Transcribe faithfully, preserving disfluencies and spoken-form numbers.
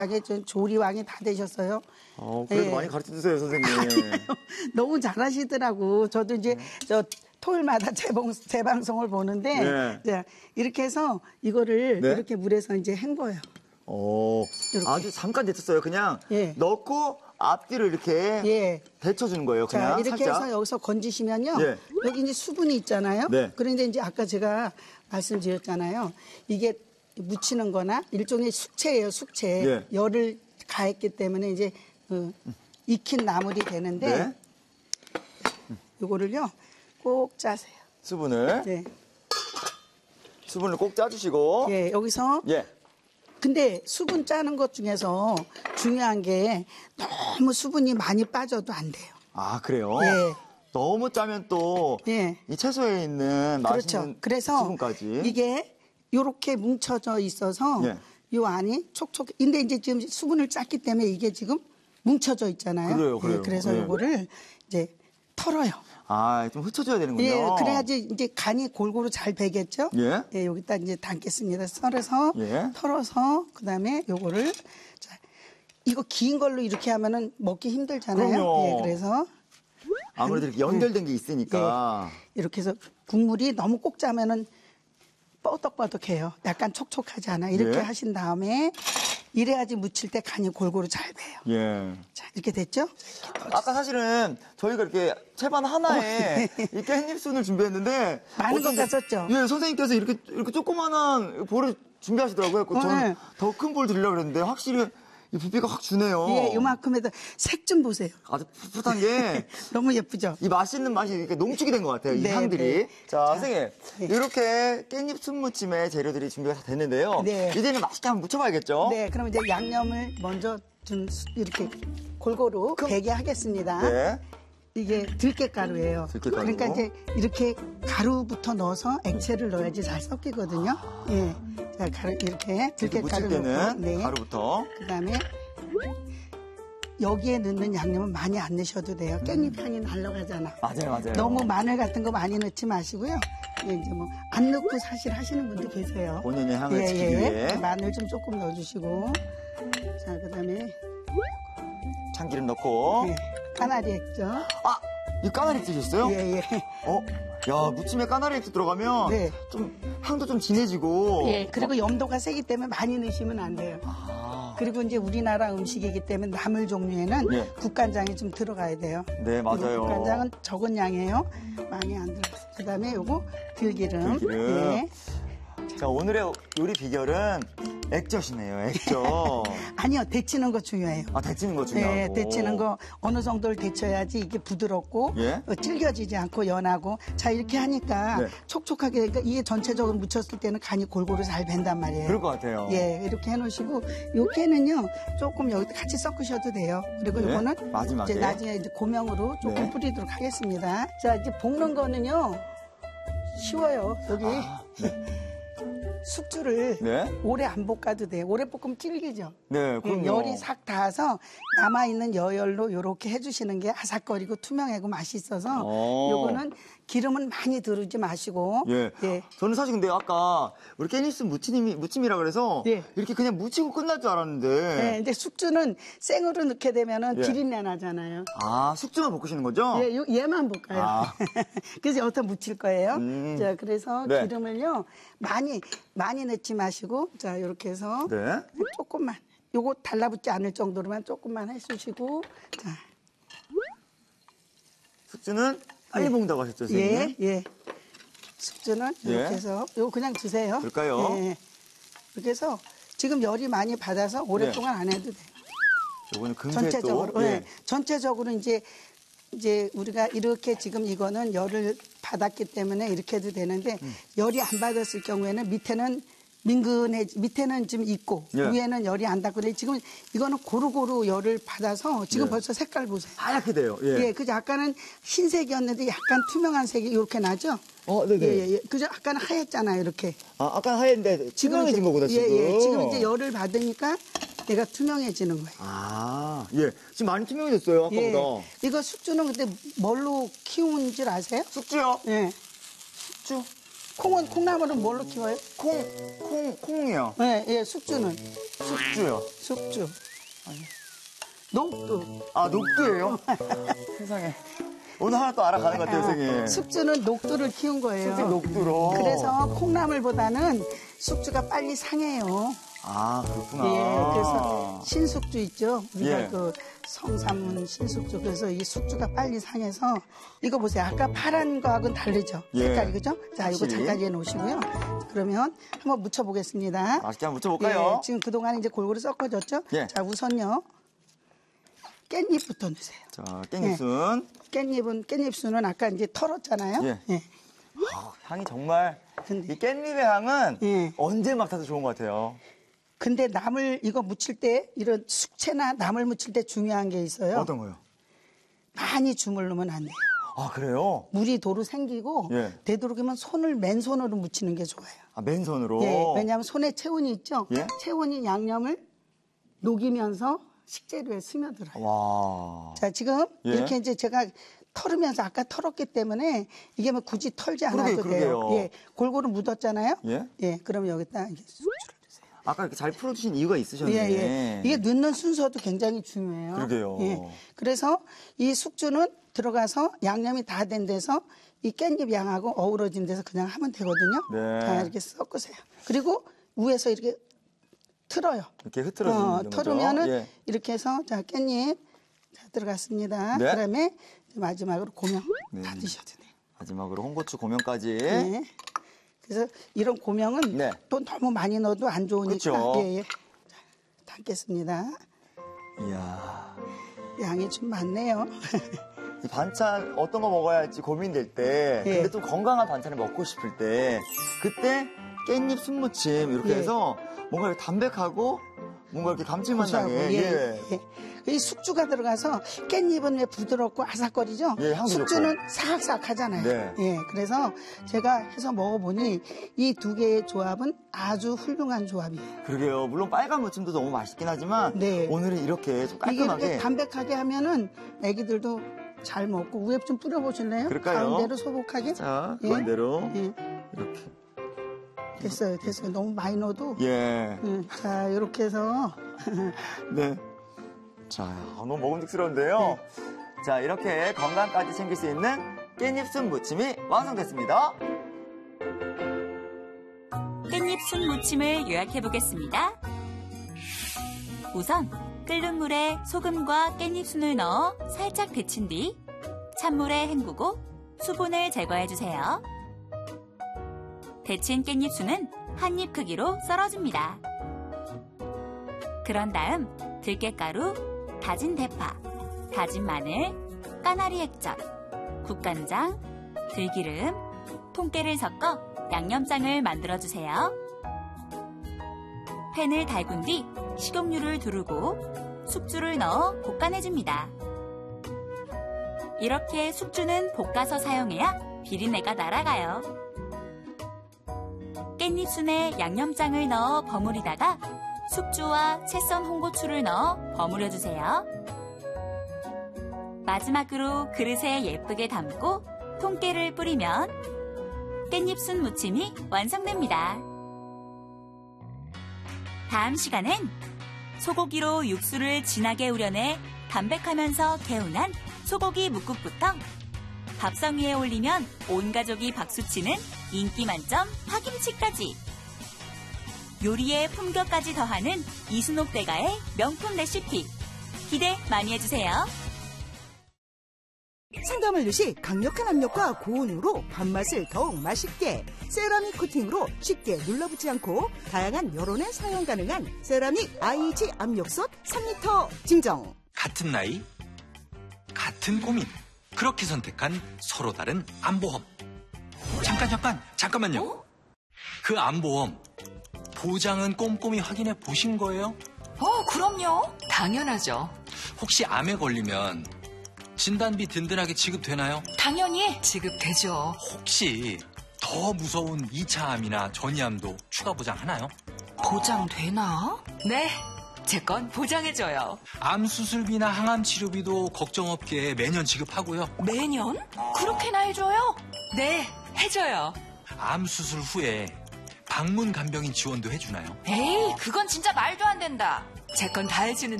전 조리왕이 다 되셨어요. 어, 그래도 예. 많이 가르쳐 주세요, 선생님. 너무 잘하시더라고. 저도 이제 네. 저 토요일마다 재방, 재방송을 보는데 네. 이제 이렇게 해서 이거를 네? 이렇게 물에서 이제 헹궈요. 어, 이렇게. 아주 잠깐 데쳤어요. 그냥 예. 넣고 앞뒤로 이렇게 예. 데쳐주는 거예요. 그냥 자, 이렇게 살짝. 해서 여기서 건지시면요. 예. 여기 이제 수분이 있잖아요. 네. 그런데 이제 아까 제가 말씀드렸잖아요. 이게 묻히는 거나 일종의 숙체예요, 숙체. 예. 열을 가했기 때문에 이제 그 익힌 나물이 되는데 네. 이거를요 꼭 짜세요. 수분을 네. 수분을 꼭 짜주시고. 예, 여기서 예. 근데 수분 짜는 것 중에서 중요한 게 너무 수분이 많이 빠져도 안 돼요. 아, 그래요? 예. 너무 짜면 또 이 예. 채소에 있는 맛있는 그렇죠. 그래서 수분까지. 이게 이렇게 뭉쳐져 있어서 예. 요 안이 촉촉. 근데 이제 지금 수분을 짰기 때문에 이게 지금 뭉쳐져 있잖아요. 그래요, 그래요. 예, 그래서 예. 요거를 이제 털어요. 아, 좀 흩어져야 되는군요. 예, 그래야지 이제 간이 골고루 잘 배겠죠. 예. 예, 여기다 이제 담겠습니다. 썰어서 예. 털어서 그다음에 요거를 자, 이거 긴 걸로 이렇게 하면은 먹기 힘들잖아요. 그럼요. 예, 그래서 아무래도 이렇게 연결된 게 있으니까. 이렇게 해서 국물이 너무 꼭 짜면은 뻐덕뻐덕해요. 약간 촉촉하지 않아. 이렇게 예. 하신 다음에 이래야지 무칠 때 간이 골고루 잘 배요. 예. 자, 이렇게 됐죠? 아까 사실은 저희가 이렇게 채반 하나에 이렇게 햇잎순을 준비했는데 많은 것 어쩐지- 같았죠? 예, 선생님께서 이렇게 이렇게 조그만한 볼을 준비하시더라고요. 어, 저는 네. 더 큰 볼 드리려고 그랬는데 확실히 이 부피가 확 주네요. 예, 요만큼에다 색 좀 보세요. 아주 풋풋한 게 너무 예쁘죠? 이 맛있는 맛이 이렇게 농축이 된 것 같아요. 이 네, 향들이. 네. 자, 자, 선생님. 네. 이렇게 깻잎 순무침의 재료들이 준비가 다 됐는데요. 네. 이제는 맛있게 한번 무쳐봐야겠죠? 네, 그럼 이제 양념을 먼저 좀 수- 이렇게 골고루 배게 하겠습니다. 네. 이게 들깨가루예요. 들깨가루. 그러니까 이제 이렇게 가루부터 넣어서 액체를 넣어야지 잘 섞이거든요. 예. 자, 가루 이렇게 이렇게 들깨가루 무칠 때는 넣고, 네. 가루부터. 그다음에 여기에 넣는 양념은 많이 안 넣으셔도 돼요. 깻잎 향이 날라가잖아. 맞아요, 맞아요. 너무 마늘 같은 거 많이 넣지 마시고요. 예, 이제 뭐 안 넣고 사실 하시는 분도 계세요. 본인의 향을 예, 지키기 예. 위해. 마늘 좀 조금 넣어주시고, 자 그다음에 참기름 넣고. 예, 까나리 액젓. 아, 이 까나리 액 드셨어요? 예, 예. 어, 야, 무침에 까나리 액 들어가면 네. 좀 향도 좀 진해지고. 예, 그리고 염도가 세기 때문에 많이 넣으시면 안 돼요. 아, 그리고 이제 우리나라 음식이기 때문에 나물 종류에는 예. 국간장이 좀 들어가야 돼요. 네, 맞아요. 그리고 국간장은 적은 양이에요. 많이 안 들어가요. 그다음에 요거 들기름. 들기름. 예. 자, 오늘의 요리 비결은 액젓이네요, 액젓. 아니요, 데치는 거 중요해요. 아, 데치는 거 중요하고. 네, 데치는 거 어느 정도를 데쳐야지 이게 부드럽고 예? 어, 질겨지지 않고 연하고 자 이렇게 하니까 네. 촉촉하게 그러니까 이게 전체적으로 묻혔을 때는 간이 골고루 잘 밴단 말이에요. 그럴 것 같아요. 예, 이렇게 해놓으시고 요 깨는요 조금 여기 같이 섞으셔도 돼요. 그리고 네, 요거는 마지막에. 이제 나중에 이제 고명으로 조금 네. 뿌리도록 하겠습니다. 자 이제 볶는 거는요 쉬워요. 여기 아, 숙주를 네. 오래 안 볶아도 돼요. 오래 볶으면 질기죠. 네, 예, 그럼요. 열이 싹 닿아서 남아있는 여열로 이렇게 해주시는 게 아삭거리고 투명하고 맛이 있어서 어. 요거는 기름은 많이 두르지 마시고 예. 예. 저는 사실 근데 아까 우리 깻잎순 무침이, 무침이라 그래서 예. 이렇게 그냥 무치고 끝날 줄 알았는데. 예, 근데 숙주는 생으로 넣게 되면은 예. 비린내 나잖아요. 아, 숙주만 볶으시는 거죠? 예, 요- 얘만 볶아요. 아. 그래서 여기다 묻힐 거예요. 음. 자, 그래서 네. 기름을요 많이 많이 넣지 마시고 자 이렇게 해서 네. 조금만 요거 달라붙지 않을 정도로만 조금만 해주시고 자. 숙주는 빨리 볶는다고 하셨죠, 선생님? 예, 예. 숙주는 예. 이렇게 해서 이거 그냥 드세요. 그럴까요? 예. 이렇게 해서 지금 열이 많이 받아서 오랫동안 안 해도 돼요. 요거는 금세 전체적으로. 또. 예. 전체적으로 이제 이제 우리가 이렇게 지금 이거는 열을 받았기 때문에 이렇게 해도 되는데 음. 열이 안 받았을 경우에는 밑에는 민근해 밑에는 좀 있고 예. 위에는 열이 안 닿거든요. 지금 이거는 고루고루 열을 받아서 지금 예. 벌써 색깔 보세요. 하얗게 돼요. 예. 예, 그죠? 아까는 흰색이었는데 약간 투명한 색이 이렇게 나죠? 어, 네네. 예, 예, 예. 그죠? 아까는 하얗잖아요, 이렇게. 아, 아까 하얀데 투명해진 거구나, 지금. 예, 예. 지금 이제 열을 받으니까 얘가 투명해지는 거예요. 아, 예. 지금 많이 투명해졌어요, 예. 아까보다. 이거 숙주는 근데 뭘로 키운 줄 아세요? 숙주요? 예. 숙주? 콩은, 콩나물은 뭘로 키워요? 콩, 콩, 콩이요. 예, 예, 숙주는. 숙주요. 숙주. 녹두. 아, 녹두예요? 세상에. 오늘 하나 또 알아가는 것 같아요, 선생님. 숙주는 녹두를 키운 거예요. 숙주 녹두로. 그래서 콩나물보다는 숙주가 빨리 상해요. 아, 그렇구나. 예, 그래서 신숙주 있죠. 우리가 예. 그 성삼문 신숙주. 그래서 이 숙주가 빨리 상해서 이거 보세요. 아까 파란 거하고는 다르죠. 예. 색깔이 그죠? 자, 이거 확실히. 잠깐 이해 놓으시고요. 그러면 한번 묻혀보겠습니다. 맛있게 한번 묻혀볼까요? 예, 지금 그동안 이제 골고루 섞어졌죠? 예. 자, 우선요. 깻잎부터 넣으세요. 자, 깻잎순. 깻잎은, 깻잎순은 아까 이제 털었잖아요. 예. 예. 아, 향이 정말. 근데- 이 깻잎의 향은 예. 언제 맡아도 좋은 것 같아요. 근데 나물 이거 무칠 때 이런 숙채나 나물 무칠 때 중요한 게 있어요. 어떤 거요? 많이 주물르면 안 돼요. 아, 그래요? 물이 도로 생기고 예. 되도록이면 손을 맨손으로 묻히는 게 좋아요. 아, 맨손으로. 예, 왜냐하면 손에 체온이 있죠. 예? 체온이 양념을 녹이면서 식재료에 스며들어요. 와. 자, 지금 예. 이렇게 이제 제가 털으면서 아까 털었기 때문에 이게 뭐 굳이 털지 그러게요, 않아도 돼요. 그러게요. 예, 골고루 묻었잖아요. 예? 예, 그럼 여기다 이게 숙주를 주세요. 아까 이렇게 잘 풀어주신 이유가 있으셨네. 예, 예. 이게 넣는 순서도 굉장히 중요해요. 그러게요. 예. 그래서 이 숙주는 들어가서 양념이 다 된 데서 이 깻잎 양하고 어우러진 데서 그냥 하면 되거든요. 네. 자, 이렇게 섞으세요. 그리고 위에서 이렇게 틀어요. 이렇게 흐트러지는 어, 거죠? 털으면은 예. 이렇게 해서 자, 깻잎 자, 들어갔습니다. 네. 그다음에 마지막으로 고명 네. 다 드셔도 돼요. 마지막으로 홍고추 고명까지. 네. 그래서 이런 고명은 네. 또 너무 많이 넣어도 안 좋으니까 그쵸. 예, 예. 자, 담겠습니다. 이야. 양이 좀 많네요. 이 반찬 어떤 거 먹어야 할지 고민될 때, 예. 근데 좀 건강한 반찬을 먹고 싶을 때, 그때 깻잎 순무침 이렇게 예. 해서 뭔가 이렇게 담백하고 뭔가 이렇게 감칠맛 고소하고, 나게. 예, 예. 이 숙주가 들어가서 깻잎은 왜 부드럽고 아삭거리죠? 예, 향도 숙주는 사각사각 하잖아요. 네. 예, 그래서 제가 해서 먹어보니 이 두 개의 조합은 아주 훌륭한 조합이에요. 그러게요. 물론 빨간 무침도 너무 맛있긴 하지만 네. 오늘은 이렇게 좀 이게 깔끔하게. 이렇게 담백하게 하면은 애기들도 잘 먹고 위에 좀 뿌려보실래요? 그럴까요? 가운데로 소복하게. 자, 예. 그반대로 예, 이렇게. 됐어요, 됐어요. 너무 많이 넣어도. 예. 예, 자, 이렇게 해서 네. 자, 너무 먹음직스러운데요. 네. 자, 이렇게 건강까지 챙길 수 있는 깻잎 순 무침이 완성됐습니다. 깻잎 순 무침을 요약해 보겠습니다. 우선 끓는 물에 소금과 깻잎 순을 넣어 살짝 데친 뒤 찬물에 헹구고 수분을 제거해 주세요. 데친 깻잎 순은 한 입 크기로 썰어줍니다. 그런 다음 들깨가루, 다진 대파, 다진 마늘, 까나리 액젓, 국간장, 들기름, 통깨를 섞어 양념장을 만들어주세요. 팬을 달군 뒤 식용유를 두르고 숙주를 넣어 볶아내줍니다. 이렇게 숙주는 볶아서 사용해야 비린내가 날아가요. 깻잎순에 양념장을 넣어 버무리다가 숙주와 채썬 홍고추를 넣어 버무려주세요. 마지막으로 그릇에 예쁘게 담고 통깨를 뿌리면 깻잎순 무침이 완성됩니다. 다음 시간엔 소고기로 육수를 진하게 우려내 담백하면서 개운한 소고기 묵국부터 밥상 위에 올리면 온 가족이 박수치는 인기 만점 파김치까지 요리의 품격까지 더하는 이순옥 대가의 명품 레시피 기대 많이 해주세요. 상담을 유시 강력한 압력과 고온으로 밥맛을 더욱 맛있게 세라믹 코팅으로 쉽게 눌러붙지 않고 다양한 여론에 사용 가능한 세라믹 아이지 압력솥 삼 리터 증정. 같은 나이, 같은 고민. 그렇게 선택한 서로 다른 안보험. 잠깐 잠깐 잠깐만요. 어? 그 안보험 보장은 꼼꼼히 확인해 보신 거예요? 어, 그럼요. 당연하죠. 혹시 암에 걸리면 진단비 든든하게 지급되나요? 당연히 지급되죠. 혹시 더 무서운 이 차 암이나 전이암도 추가 보장하나요? 보장되나? 네, 제 건 보장해줘요. 암 수술비나 항암 치료비도 걱정 없게 매년 지급하고요. 매년? 그렇게나 해줘요? 네, 해줘요. 암 수술 후에 방문 간병인 지원도 해주나요? 에이, 그건 진짜 말도 안 된다. 제 건 다 해주는